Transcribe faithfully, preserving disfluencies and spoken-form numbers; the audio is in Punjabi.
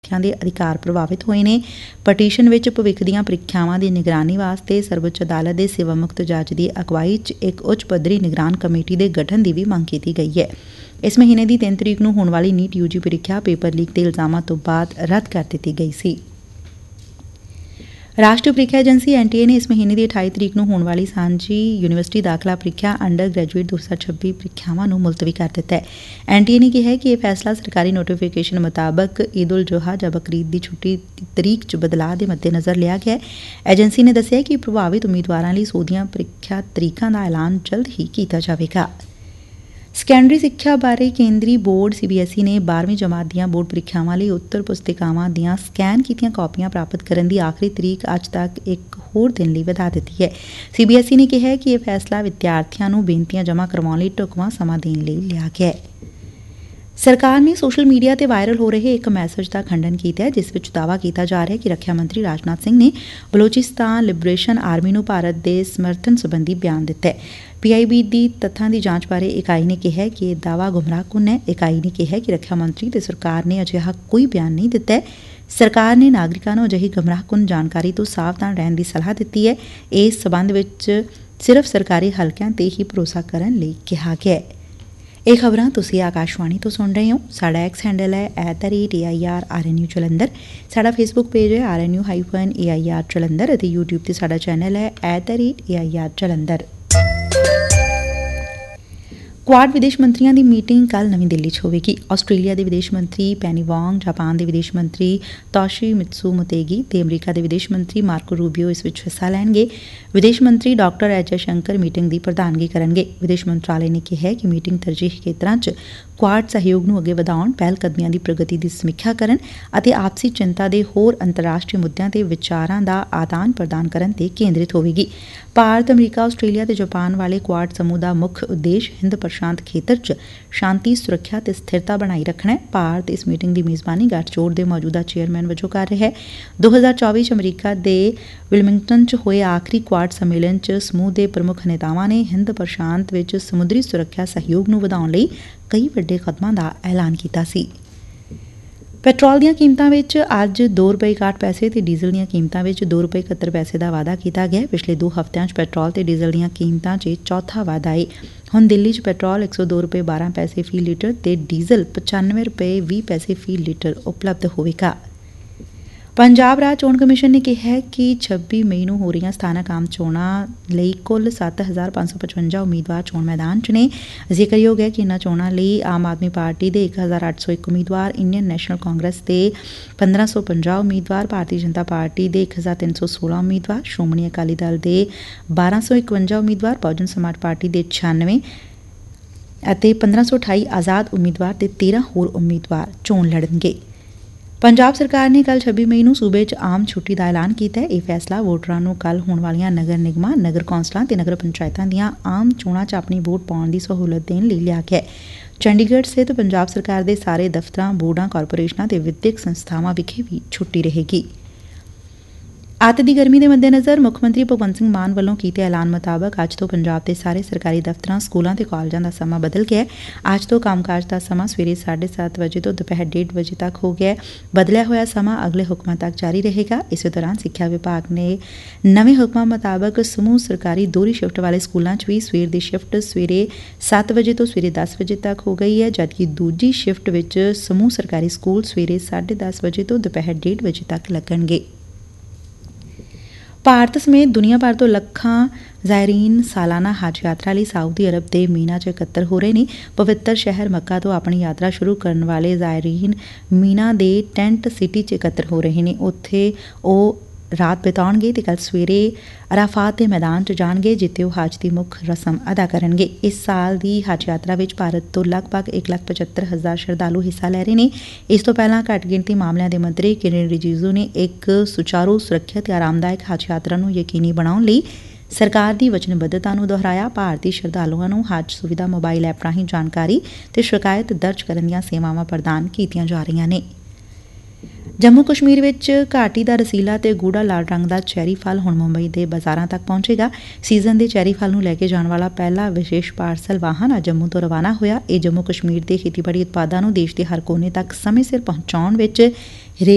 ਦੇ ਅਧਿਕਾਰ ਪ੍ਰਭਾਵਿਤ ਹੋਏ ਨੇ। ਪਟੀਸ਼ਨ ਵਿੱਚ ਭਵਿੱਖ ਦੀਆਂ ਪ੍ਰੀਖਿਆਵਾਂ ਦੀ ਨਿਗਰਾਨੀ ਵਾਸਤੇ ਸਰਵਉੱਚ ਅਦਾਲਤ ਦੇ ਸੇਵਾ ਮੁਕਤ ਜੱਜ ਦੀ ਅਗਵਾਈ 'ਚ ਇੱਕ ਉੱਚ ਪੱਧਰੀ ਨਿਗਰਾਨ ਕਮੇਟੀ ਦੇ ਗਠਨ ਦੀ ਵੀ ਮੰਗ ਕੀਤੀ ਗਈ ਹੈ। ਇਸ ਮਹੀਨੇ ਦੀ ਤਿੰਨ ਤਰੀਕ ਨੂੰ ਹੋਣ ਵਾਲੀ ਨੀਟ ਯੂ ਜੀ ਪ੍ਰੀਖਿਆ ਪੇਪਰ ਲੀਕ ਦੇ ਇਲਜ਼ਾਮਾਂ ਤੋਂ ਬਾਅਦ ਰੱਦ ਕਰ ਦਿੱਤੀ ਗਈ ਸੀ। ਰਾਸ਼ਟਰੀ ਪ੍ਰੀਖਿਆ ਏਜੰਸੀ ਐਨ ਟੀ ਏ ਨੇ ਇਸ ਮਹੀਨੇ ਦੀ ਅਠਾਈ ਤਰੀਕ ਨੂੰ ਹੋਣ ਵਾਲੀ ਸਾਂਝੀ ਯੂਨੀਵਰਸਿਟੀ ਦਾਖਲਾ ਪ੍ਰੀਖਿਆ ਅੰਡਰ ਗ੍ਰੈਜੂਏਟ ਦੋ ਹਜ਼ਾਰ ਛੱਬੀ ਪ੍ਰੀਖਿਆਵਾਂ ਨੂੰ ਮੁਲਤਵੀ ਕਰ ਦਿੱਤਾ ਹੈ। ਐਨ ਟੀ ਏ ਨੇ ਕਿਹਾ ਕਿ ਇਹ ਫੈਸਲਾ ਸਰਕਾਰੀ ਨੋਟੀਫਿਕੇਸ਼ਨ ਮੁਤਾਬਕ ਈਦ ਉਲ ਜੁਹਾ ਜਾਂ ਬਕਰੀਦ ਦੀ ਛੁੱਟੀ ਦੀ ਤਰੀਕ 'ਚ ਬਦਲਾਅ ਦੇ ਮੱਦੇਨਜ਼ਰ ਲਿਆ ਗਿਆ ਹੈ। ਏਜੰਸੀ ਨੇ ਦੱਸਿਆ ਕਿ ਪ੍ਰਭਾਵਿਤ ਉਮੀਦਵਾਰਾਂ ਲਈ ਸੋਧੀਆਂ ਪ੍ਰੀਖਿਆ ਤਰੀਕਾਂ ਦਾ ਐਲਾਨ ਜਲਦ ਹੀ ਕੀਤਾ ਜਾਵੇਗਾ। ਸੈਕੰਡਰੀ ਸਿੱਖਿਆ ਬਾਰੇ ਕੇਂਦਰੀ board C B S E ਨੇ ਬਾਰ੍ਹਵੀਂ ਜਮਾਤ ਦੀਆਂ ਬੋਰਡ ਪ੍ਰੀਖਿਆਵਾਂ ਲਈ ਉੱਤਰ ਪੁਸਤਿਕਾਵਾਂ ਦੀਆਂ ਸਕੈਨ ਕੀਤੀਆਂ ਕਾਪੀਆਂ ਪ੍ਰਾਪਤ ਕਰਨ ਦੀ ਆਖਰੀ ਤਰੀਕ ਅੱਜ ਤੱਕ ਇੱਕ ਹੋਰ ਦਿਨ ਲਈ ਵਧਾ ਦਿੱਤੀ ਹੈ। ਸੀ ਬੀ ਐਸ ਈ ਨੇ ਕਿਹਾ ਕਿ ਇਹ ਫੈਸਲਾ ਵਿਦਿਆਰਥੀਆਂ ਨੂੰ ਬੇਨਤੀਆਂ ਜਮ੍ਹਾਂ ਕਰਵਾਉਣ ਲਈ ਢੁਕਵਾਂ ਸਮਾਂ ਦੇਣ ਲਈ ਲਿਆ ਗਿਆ ਹੈ। ਸਰਕਾਰ ਨੇ ਸੋਸ਼ਲ ਮੀਡੀਆ ਤੇ ਵਾਇਰਲ ਹੋ ਰਹੇ ਇੱਕ ਮੈਸੇਜ ਦਾ ਖੰਡਨ ਕੀਤਾ ਹੈ, ਜਿਸ ਵਿੱਚ ਦਾਅਵਾ ਕੀਤਾ ਜਾ ਰਿਹਾ ਹੈ ਕਿ ਰੱਖਿਆ ਮੰਤਰੀ ਰਾਜਨਾਥ ਸਿੰਘ ਨੇ ਬਲੋਚਿਸਤਾਨ ਲਿਬਰੇਸ਼ਨ ਆਰਮੀ ਨੂੰ ਭਾਰਤ ਦੇ ਸਮਰਥਨ ਸਬੰਧੀ ਬਿਆਨ ਦਿੱਤਾ ਹੈ। ਪੀ ਆਈ ਬੀ ਦੀ ਤੱਥਾਂ ਦੀ ਜਾਂਚ ਬਾਰੇ ਇਕਾਈ ਨੇ ਕਿਹਾ ਕਿ ਇਹ ਦਾਅਵਾ ਗੁੰਮਰਾਹਕੁੰਨ ਹੈ। ਇਕਾਈ ਨੇ ਕਿਹਾ ਕਿ ਰੱਖਿਆ ਮੰਤਰੀ ਤੇ ਸਰਕਾਰ ਨੇ ਅਜਿਹਾ ਕੋਈ ਬਿਆਨ ਨਹੀਂ ਦਿੱਤਾ ਹੈ। ਸਰਕਾਰ ਨੇ ਨਾਗਰਿਕਾਂ ਨੂੰ ਅਜਿਹੀ ਗੁੰਮਰਾਹਕੁੰਨ ਜਾਣਕਾਰੀ ਤੋਂ ਸਾਵਧਾਨ ਰਹਿਣ ਦੀ ਸਲਾਹ ਦਿੱਤੀ ਹੈ। ਇਸ ਸਬੰਧ ਵਿੱਚ ਸਿਰਫ ਸਰਕਾਰੀ ਹਲਕਿਆਂ ਤੇ ਹੀ ਭਰੋਸਾ ਕਰਨ ਲਈ ਕਿਹਾ ਗਿਆ ਹੈ। ਇਹ ਖਬਰਾਂ ਤੁਸੀਂ ਆਕਾਸ਼ਵਾਣੀ ਤੋਂ ਸੁਣ ਰਹੇ ਹੋ। ਸਾਡਾ ਐਕਸ ਹੈਂਡਲ ਹੈ at the rate A I R R N U Jalandhar. ਸਾਡਾ ਫੇਸਬੁੱਕ ਪੇਜ ਹੈ R N U hyphen A I R Jalandhar ਅਤੇ ਯੂਟਿਊਬ ਤੇ ਸਾਡਾ ਚੈਨਲ ਹੈ at the rate A I R Jalandhar. Quad ਵਿਦੇਸ਼ ਮੰਤਰੀਆਂ ਦੀ ਮੀਟਿੰਗ ਕੱਲ੍ਹ ਨਵੀਂ ਦਿੱਲੀ 'ਚ ਹੋਵੇਗੀ। ਆਸਟ੍ਰੇਲੀਆ ਦੇ ਵਿਦੇਸ਼ ਮੰਤਰੀ ਪੈਨੀ ਵਾਂਗ, ਜਾਪਾਨ ਦੇ ਵਿਦੇਸ਼ ਮੰਤਰੀ ਤੋਸ਼ੀ ਮਿਤਸੂ ਮੋਤੇਗੀ ਤੇ ਅਮਰੀਕਾ ਦੇ ਵਿਦੇਸ਼ ਮੰਤਰੀ ਮਾਰਕੋ ਰੂਬੀਓ ਇਸ ਵਿੱਚ ਹਿੱਸਾ ਲੈਣਗੇ। ਵਿਦੇਸ਼ ਮੰਤਰੀ doctor S Jai Shankar meeting ਦੀ ਪ੍ਰਧਾਨਗੀ ਕਰਨਗੇ। ਵਿਦੇਸ਼ ਮੰਤਰਾਲੇ ਨੇ ਕਿਹਾ ਕਿ ਮੀਟਿੰਗ ਤਰਜੀਹੀ ਖੇਤਰਾਂ 'ਚ ਕੁਆਡ ਸਹਿਯੋਗ ਨੂੰ ਅੱਗੇ ਵਧਾਉਣ, ਪਹਿਲ ਕਦਮੀਆਂ ਦੀ ਪ੍ਰਗਤੀ ਦੀ ਸਮੀਖਿਆ ਕਰਨ ਅਤੇ ਆਪਸੀ ਚਿੰਤਾ ਦੇ ਹੋਰ ਅੰਤਰਰਾਸ਼ਟਰੀ ਮੁੱਦਿਆਂ ਤੇ ਵਿਚਾਰਾਂ ਦਾ ਆਦਾਨ ਪ੍ਰਦਾਨ ਕਰਨ ਤੇ ਕੇਂਦਰਿਤ ਹੋਵੇਗੀ। ਭਾਰਤ, ਅਮਰੀਕਾ, ਆਸਟ੍ਰੇਲੀਆ ਤੇ ਜਾਪਾਨ ਵਾਲੇ ਕੁਆਡ ਸਮੂਹ ਦਾ ਮੁੱਖ ਉਦੇਸ਼ ਹਿੰਦ ਪ੍ਰਸ਼ਾਂਤ ਖੇਤਰ 'ਚ ਸ਼ਾਂਤੀ, ਸੁਰੱਖਿਆ ਤੇ ਸਥਿਰਤਾ ਬਣਾਈ ਰੱਖਣਾ ਹੈ। ਭਾਰਤ ਇਸ ਮੀਟਿੰਗ ਦੀ ਮੇਜ਼ਬਾਨੀ ਗੱਠਜੋੜ ਦੇ ਮੌਜੂਦਾ ਚੇਅਰਮੈਨ ਵਜੋਂ ਕਰ ਰਿਹਾ ਹੈ। ਦੋ ਹਜ਼ਾਰ ਚੌਵੀ 'ਚ ਅਮਰੀਕਾ ਦੇ ਵਿਲਮਿੰਗਟਨ 'ਚ ਹੋਏ ਆਖਰੀ ਕੁਆਡ ਸੰਮੇਲਨ 'ਚ ਸਮੂਹ ਦੇ ਪ੍ਰਮੁੱਖ ਨੇਤਾਵਾਂ ਨੇ ਹਿੰਦ ਪ੍ਰਸ਼ਾਂਤ ਵਿੱਚ ਸਮੁੰਦਰੀ ਸੁਰੱਖਿਆ ਸਹਿਯੋਗ ਨੂੰ ਵਧਾਉਣ ਲਈ ਕਈ ਵੱਡੇ ਕਦਮਾਂ ਦਾ ਐਲਾਨ ਕੀਤਾ ਸੀ। ਪੈਟਰੋਲ ਦੀਆਂ ਕੀਮਤਾਂ ਵਿੱਚ ਅੱਜ ਦੋ ਰੁਪਏ ਇਕਾਹਠ ਪੈਸੇ ਤੇ ਡੀਜ਼ਲ ਦੀਆਂ ਕੀਮਤਾਂ ਵਿੱਚ ਦੋ ਰੁਪਏ ਇਕਹੱਤਰ ਪੈਸੇ ਦਾ ਵਾਧਾ ਕੀਤਾ ਗਿਆ। ਪਿਛਲੇ ਦੋ ਹਫ਼ਤਿਆਂ 'ਚ ਪੈਟਰੋਲ ਤੇ ਡੀਜ਼ਲ ਦੀਆਂ ਕੀਮਤਾਂ 'ਚ ਚੌਥਾ ਵਾਧਾ ਏ। ਹੁਣ ਦਿੱਲੀ 'ਚ ਪੈਟਰੋਲ ਇੱਕ ਸੌ ਦੋ ਰੁਪਏ ਬਾਰਾਂ ਪੈਸੇ ਫੀ ਲੀਟਰ ਤੇ ਡੀਜ਼ਲ ਪਚਾਨਵੇਂ ਰੁਪਏ ਵੀਹ ਪੈਸੇ ਫੀ ਲੀਟਰ ਉਪਲਬਧ ਹੋਵੇਗਾ। ਪੰਜਾਬ ਰਾਜ ਚੋਣ ਕਮਿਸ਼ਨ ਨੇ ਕਿਹਾ ਕਿ ਛੱਬੀ ਮਈ ਨੂੰ ਹੋ ਰਹੀਆਂ ਸਥਾਨਕ ਆਮ ਚੋਣਾਂ ਲਈ ਕੁੱਲ ਸੱਤ ਹਜ਼ਾਰ ਪੰਜ ਸੌ ਪਚਵੰਜਾ ਉਮੀਦਵਾਰ ਚੋਣ ਮੈਦਾਨ 'ਚ ਨੇ। ਜ਼ਿਕਰਯੋਗ ਹੈ ਕਿ ਇਨ੍ਹਾਂ ਚੋਣਾਂ ਲਈ ਆਮ ਆਦਮੀ ਪਾਰਟੀ ਦੇ ਇੱਕ ਹਜ਼ਾਰ ਅੱਠ ਸੌ ਇੱਕ ਉਮੀਦਵਾਰ, ਇੰਡੀਅਨ ਨੈਸ਼ਨਲ ਕਾਂਗਰਸ ਦੇ ਪੰਦਰਾਂ ਸੌ ਪੰਜਾਹ ਉਮੀਦਵਾਰ, ਭਾਰਤੀ ਜਨਤਾ ਪਾਰਟੀ ਦੇ ਇੱਕ ਹਜ਼ਾਰ ਤਿੰਨ ਸੌ ਸੋਲਾਂ ਉਮੀਦਵਾਰ, ਸ਼੍ਰੋਮਣੀ ਅਕਾਲੀ ਦਲ ਦੇ ਬਾਰਾਂ ਸੌ ਇਕਵੰਜਾ ਉਮੀਦਵਾਰ, ਬਹੁਜਨ ਸਮਾਜ ਪਾਰਟੀ ਦੇ ਛਿਆਨਵੇਂ ਅਤੇ ਪੰਦਰਾਂ ਸੌ ਅਠਾਈ ਆਜ਼ਾਦ ਉਮੀਦਵਾਰ ਤੇ ਤੇਰਾਂ ਹੋਰ ਉਮੀਦਵਾਰ ਚੋਣ ਲੜਨਗੇ। ਪੰਜਾਬ ਸਰਕਾਰ ਨੇ ਕੱਲ੍ਹ ਛੱਬੀ ਮਈ ਨੂੰ ਸੂਬੇ 'ਚ ਆਮ ਛੁੱਟੀ ਦਾ ਐਲਾਨ ਕੀਤਾ ਹੈ। ਇਹ ਫੈਸਲਾ ਵੋਟਰਾਂ ਨੂੰ ਕੱਲ੍ਹ ਹੋਣ ਵਾਲੀਆਂ ਨਗਰ ਨਿਗਮਾਂ, ਨਗਰ ਕੌਂਸਲਾਂ ਤੇ ਨਗਰ ਪੰਚਾਇਤਾਂ ਦੀਆਂ ਆਮ ਚੋਣਾਂ 'ਚ ਆਪਣੀ ਵੋਟ ਪਾਉਣ ਦੀ ਸਹੂਲਤ ਦੇਣ ਲਈ ਲਿਆ ਗਿਆ ਹੈ। ਚੰਡੀਗੜ੍ਹ ਸਥਿਤ ਪੰਜਾਬ ਸਰਕਾਰ ਦੇ ਸਾਰੇ ਦਫ਼ਤਰਾਂ, ਬੋਰਡਾਂ, ਕਾਰਪੋਰੇਸ਼ਨਾਂ ਤੇ ਵਿੱਦਿਅਕ ਸੰਸਥਾਵਾਂ ਵਿਖੇ ਵੀ ਛੁੱਟੀ ਰਹੇਗੀ। ਅੱਤ ਦੀ ਗਰਮੀ ਦੇ ਮੱਦੇਨਜ਼ਰ ਮੁੱਖ ਮੰਤਰੀ ਭਗਵੰਤ ਸਿੰਘ ਮਾਨ ਵੱਲੋਂ ਕੀਤੇ ਐਲਾਨ ਮੁਤਾਬਕ ਅੱਜ ਤੋਂ ਪੰਜਾਬ ਦੇ ਸਾਰੇ ਸਰਕਾਰੀ ਦਫ਼ਤਰਾਂ, ਸਕੂਲਾਂ ਤੇ ਕਾਲਜਾਂ ਦਾ ਸਮਾਂ ਬਦਲ ਗਿਆ ਹੈ। ਅੱਜ ਤੋਂ ਕੰਮਕਾਜ ਦਾ ਸਮਾਂ ਸਵੇਰੇ ਸਾਢੇ ਸੱਤ ਵਜੇ ਤੋਂ ਦੁਪਹਿਰ ਡੇਢ ਵਜੇ ਤੱਕ ਹੋ ਗਿਆ ਹੈ। ਬਦਲਿਆ ਹੋਇਆ ਸਮਾਂ ਅਗਲੇ ਹੁਕਮਾਂ ਤੱਕ ਜਾਰੀ ਰਹੇਗਾ। ਇਸੇ ਦੌਰਾਨ ਸਿੱਖਿਆ ਵਿਭਾਗ ਨੇ ਨਵੇਂ ਹੁਕਮਾਂ ਮੁਤਾਬਕ ਸਮੂਹ ਸਰਕਾਰੀ ਦੋਹਰੀ ਸ਼ਿਫਟ ਵਾਲੇ ਸਕੂਲਾਂ 'ਚ ਵੀ ਸਵੇਰ ਦੀ ਸ਼ਿਫਟ ਸਵੇਰੇ ਸੱਤ ਵਜੇ ਤੋਂ ਸਵੇਰੇ ਦਸ ਵਜੇ ਤੱਕ ਹੋ ਗਈ ਹੈ, ਜਦਕਿ ਦੂਜੀ ਸ਼ਿਫਟ ਵਿੱਚ ਸਮੂਹ ਸਰਕਾਰੀ ਸਕੂਲ ਸਵੇਰੇ ਸਾਢੇ ਦਸ ਵਜੇ ਤੋਂ ਦੁਪਹਿਰ ਡੇਢ ਵਜੇ ਤੱਕ ਲੱਗਣਗੇ। ਭਾਰਤ ਸਮੇਤ ਦੁਨੀਆ ਭਰ ਤੋਂ ਲੱਖਾਂ ਜ਼ਾਇਰੀਨ ਸਾਲਾਨਾ ਹੱਜ ਯਾਤਰਾ ਲਈ ਸਾਊਦੀ ਅਰਬ ਦੇ ਮੀਨਾ 'ਚ ਇਕੱਤਰ ਹੋ ਰਹੇ ਨੇ। ਪਵਿੱਤਰ ਸ਼ਹਿਰ ਮੱਕਾ ਤੋਂ ਆਪਣੀ ਯਾਤਰਾ ਸ਼ੁਰੂ ਕਰਨ ਵਾਲੇ ਜ਼ਾਇਰੀਨ ਮੀਨਾ ਦੇ ਟੈਂਟ ਸਿਟੀ 'ਚ ਇਕੱਤਰ ਹੋ ਰਹੇ ਨੇ। ਉੱਥੇ ਉਹ ਰਾਤ ਬਿਤਾਉਣਗੇ ਤੇ ਕੱਲ੍ਹ ਸਵੇਰੇ ਅਰਾਫਾਤ ਦੇ ਮੈਦਾਨ 'ਚ ਜਾਣਗੇ, ਜਿੱਥੇ ਉਹ ਹੱਜ ਦੀ ਮੁੱਖ ਰਸਮ ਅਦਾ ਕਰਨਗੇ। ਇਸ ਸਾਲ ਦੀ ਹੱਜ ਯਾਤਰਾ ਵਿੱਚ ਭਾਰਤ ਤੋਂ ਲਗਭਗ ਇੱਕ ਲੱਖ ਪਝੱਤਰ ਹਜ਼ਾਰ ਸ਼ਰਧਾਲੂ ਹਿੱਸਾ ਲੈ ਰਹੇ ਨੇ। ਇਸ ਤੋਂ ਪਹਿਲਾਂ ਘੱਟ ਗਿਣਤੀ ਮਾਮਲਿਆਂ ਦੇ ਮੰਤਰੀ ਕਿਰਨ ਰਿਜੀਜੂ ਨੇ ਇੱਕ ਸੁਚਾਰੂ, ਸੁਰੱਖਿਅਤ ਤੇ ਆਰਾਮਦਾਇਕ ਹੱਜ ਯਾਤਰਾ ਨੂੰ ਯਕੀਨੀ ਬਣਾਉਣ ਲਈ ਸਰਕਾਰ ਦੀ ਵਚਨਬੱਧਤਾ ਨੂੰ ਦੁਹਰਾਇਆ। ਭਾਰਤੀ ਸ਼ਰਧਾਲੂਆਂ ਨੂੰ ਹੱਜ ਸੁਵਿਧਾ ਮੋਬਾਈਲ ਐਪ ਰਾਹੀਂ ਜਾਣਕਾਰੀ ਤੇ ਸ਼ਿਕਾਇਤ ਦਰਜ ਕਰਨ ਦੀਆਂ ਸੇਵਾਵਾਂ ਪ੍ਰਦਾਨ ਕੀਤੀਆਂ ਜਾ ਰਹੀਆਂ ਨੇ। ਜੰਮੂ ਕਸ਼ਮੀਰ ਵਿੱਚ ਘਾਟੀ ਦਾ ਰਸੀਲਾ ਤੇ ਗੂੜਾ ਲਾਲ ਰੰਗ ਦਾ ਚੈਰੀ ਫਲ ਹੁਣ ਮੁੰਬਈ ਦੇ ਬਾਜ਼ਾਰਾਂ ਤੱਕ ਪਹੁੰਚੇਗਾ। ਸੀਜ਼ਨ ਦੇ ਚੈਰੀ ਫਲ ਨੂੰ ਲੈ ਕੇ ਜਾਣ ਵਾਲਾ ਪਹਿਲਾ ਵਿਸ਼ੇਸ਼ ਪਾਰਸਲ ਵਾਹਨ ਅੱਜ ਜੰਮੂ ਤੋਂ ਰਵਾਨਾ ਹੋਇਆ। ਇਹ ਜੰਮੂ ਕਸ਼ਮੀਰ ਦੇ ਖੇਤੀਬਾੜੀ ਉਤਪਾਦਾਂ ਨੂੰ ਦੇਸ਼ ਦੇ ਹਰ ਕੋਨੇ ਤੱਕ ਸਮੇਂ ਸਿਰ ਪਹੁੰਚਾਉਣ ਵਿੱਚ